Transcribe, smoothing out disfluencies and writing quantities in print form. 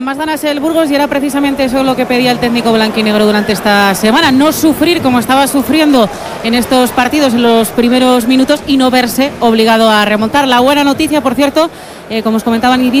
Más ganas el Burgos, y era precisamente eso lo que pedía el técnico blanquinegro durante esta semana: no sufrir como estaba sufriendo en estos partidos en los primeros minutos y no verse obligado a remontar. La buena noticia, por cierto, como os comentaba al inicio,